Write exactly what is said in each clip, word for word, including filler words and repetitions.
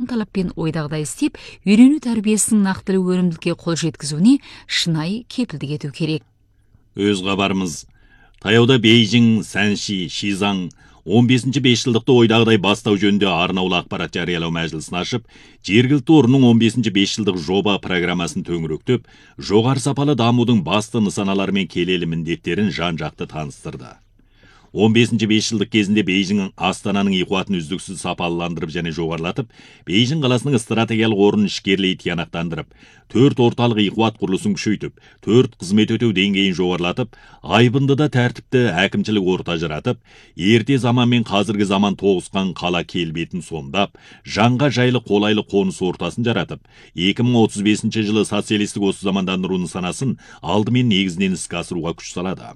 талаппен ойдағыдай істеп, үйрену тәрбиесінің нақтылы өнімділікке қол жеткізуіне шынайы кепілдік ету керек. Өз хабарымыз. Таяуда Бейжің, Сәнши, Шизаң он бесінші бесжылдықты ойдағыдай бастау жөнінде арнаулы ақпарат жариялау мәжілісін ашып, жергілікті орынның он бесінші бесжылдық жоба программасын төңіректеп, жоғары сапалы дамудың басты нысаналары мен келелі міндеттерін жан-жақты таныстырды. он бесінші бесжылдық кезінде Бейжің Астананың иқуатын үздіксіз сапалыландырып және жоғарылатып, Бейжің қаласының стратегиялық орнын ішкерлей тиянақтандырып, төрт орталық иқуат құрылысын күшейтіп, төрт қызмет өтеу деңгейін жоғарылатып, айбынды да тәртіпті әкімшілік орта жаратып, ерте заман мен қазіргі заман тоғысқан қала келбетін сомдап, жанға жайлы қолайлы қоныс ортасын жаратып, екі мың отыз бесінші жылы социалистік осы замандандыру нысанасын алдымен негізінен іске асыруға күш салады.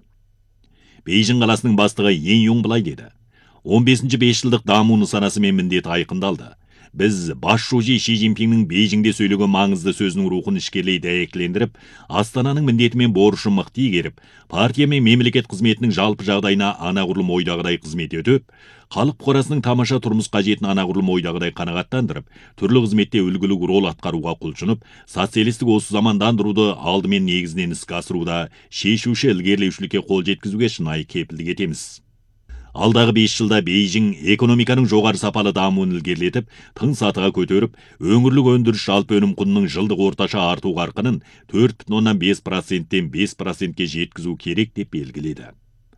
Бейжің қаласының бастығы Ен Юң былай деді. он бесінші бесжылдық даму нысанасы мен міндеті айқындалды. Біз бас шужи Ши Цзиньпиннің Бейжіңде сөйлеген маңызды сөзінің рухын ішкерлей дәйектілендіріп, Астананың міндеті мен борышын мықты игеріп, партия мен мемлекет қызметінің жалпы жағдайына анағұрлым ойдағыдай қызмет өтіп, халық қорасының тамаша тұрмыс қажетін анағұрлым ойдағыдай қанағаттандырып, түрлі қызметте үлгілі рол атқаруға құлшынып, социалистік осы замандандыруды алдымен негізінен іске асыруда шешуші ілгерілеушілікке қол жеткізуге шынайы кепілдік етеміз. Алдағы бес жылда Бейжің экономиканың жоғары сапалы дамуын ілгерілетіп, тың сатыға көтеріп, өңірлік өндіріс жалпы өнім құнының жылдық орташа арту қарқынын төрт бүтін оннан бес проценттен бес процентке жеткізу керек деп белгіледі.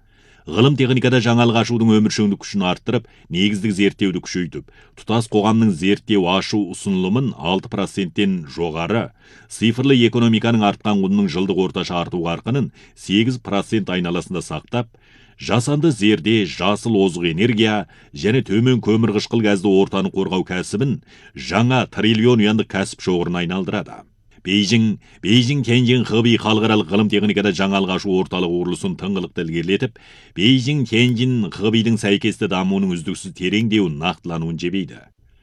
Ғылым техникада жаңалық ашудың өміршеңдік күшін арттырып, негіздік зерттеуді күшейтіп, тұтас қоғамның зерттеу ашу ұсынылымын алты проценттен жоғары, цифрлы экономиканың артқан құнының жылдық орташа арту қарқынын сегіз процент айналасында сақтап, жасанды зерде, жасыл озық энергия және төмен көмір қышқыл газды ортаны қорғау кәсібін жаңа триллион юандық кәсіп шоғырына айналдырады. Бейжің, Бейжің Тяньжин Хэби халықаралық ғылым техникада жаңалық ашу орталығы құрылысын тыңғылықты ілгерілетіп, Бейжің Тяньжин Хэбидің сәйкесті дамуының үздіксіз тереңдеуін нақтылануын жебейді.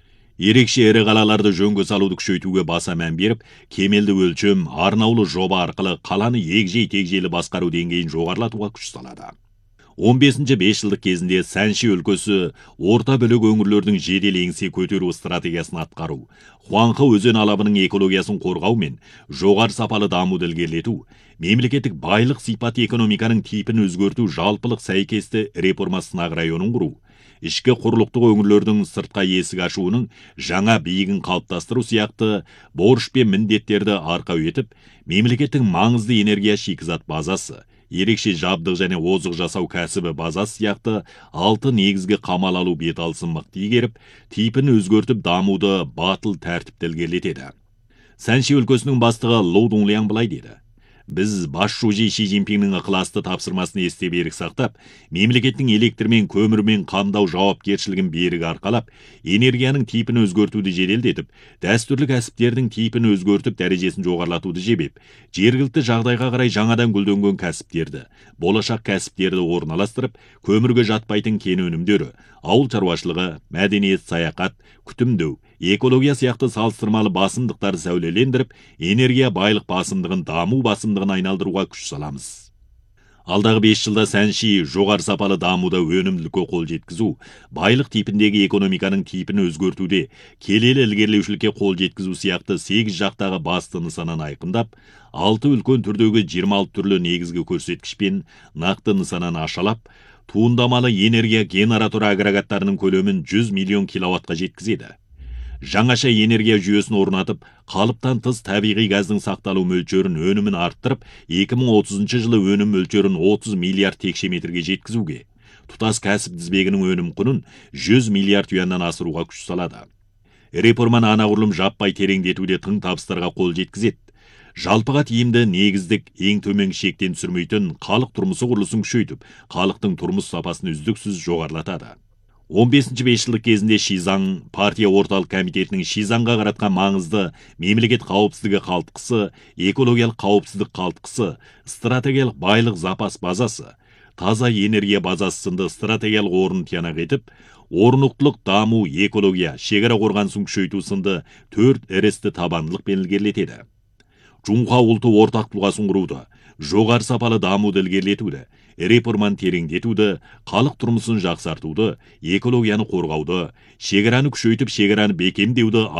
Ерекше ірі қалаларды жөнге салуды күшейтуге баса мән беріп, кемелді өлшем, арнаулы жоба арқылы қаланы егжей-тегжейлі басқару деңгейін жоғарылатуға күш салады. он бесінші бесжылдық кезінде Сәнши өлкесі орта бөлік өңірлердің жедел еңсе көтеру стратегиясын атқару, Хуанхэ өзен алабының экологиясын қорғау мен жоғары сапалы дамуды ілгерілету, мемлекеттік байлық сипаты экономиканың типін өзгерту жалпылық сәйкесті реформа сынақ районын құру, ішкі құрлықтық өңірлердің сыртқа есік ашуының жаңа биігін қалыптастыру сияқты борыш пен міндеттерді арқау етіп, мемлекеттің маңызды энергия шикізат базасы, ерекше жабдық және озық жасау кәсібі базасы сияқты алты негізгі қамал алу бет алысын мықты игеріп, типін өзгертіп дамуды батыл тәртіпті ілгерілетеді. Сәнши өлкесінің бастығы Лоу Дунлияң былай деді. Біз бас шужи Ши Цзиньпиннің ықыласты тапсырмасын есте берік сақтап, мемлекеттің электрмен, көмірмен қамдау жауапкершілігін берік арқалап, энергияның типін өзгертуді жеделдетіп, дәстүрлі кәсіптердің типін өзгертіп, дәрежесін жоғарылатуды жебеп, жергілікті жағдайға қарай жаңадан гүлденген кәсіптерді, болашақ кәсіптерді орналастырып, көмірге жатпайтын кен өнімдері, ауыл шаруашылығы, мәдениет, саяхат, күтімдеу, экология сияқты салыстырмалы басымдықтарды сәулелендіріп, энергия байлық басымдығын даму басымдығын айналдыруға күш саламыз. Алдағы бес жылда Сәнши жоғары сапалы дамуда өнімділікке қол жеткізу, байлық типіндегі экономиканың типін өзгертуде, келелі ілгерілеушілікке қол жеткізу сияқты сегіз жақтағы басты нысананы айқындап, алты үлкен түрдегі жиырма алты түрлі негізгі көрсеткішпен нақты нысананы ашалап, туындамалы энергия генератор агрегаттарының көлемін жүз миллион киловаттқа жеткізеді. Жаңаша энергия жүйесін орнатып, қалыптан тыс табиғи газдың сақталу мөлшерін өнімін арттырып, екі мың отызыншы жылы өнім мөлшерін отыз миллиард текше метрге жеткізуге, тұтас кәсіп тізбегінің өнім құнын жүз миллиард юаннан асыруға күш салады. Реформаны анағұрлым жаппай тереңдетуде тың табыстарға қол жеткізеді. Жалпыға тиімді негіздік ең төменгі шектен түсірмейтін халық тұрмысы құрылысын күшейтіп, халықтың тұрмыс сапасын үздіксіз жоғарылатады. он бесінші бесжылдық кезінде Шизаң партия орталық комитетінің Шизаңға қаратқан маңызды мемлекет қауіпсіздігі қалтқысы, экологиялық қауіпсіздік қалтқысы, стратегиялық байлық запас базасы, таза энергия базасы сынды стратегиялық орын тиянақ етіп, орнықтылық даму, экология, шекара қорғанысын күшейту сынды төрт ірісті табандылықпен ілгерілетеді. Жұңға ұлты ортақ тұлғасын құруды, жоғары сапалы дамуды ілгерілетуді, реформаны тереңдетуді, халық тұрмысын жақсартуды, экологияны қорғауды, шекараны күшейтіп, шекараны бекемдеуді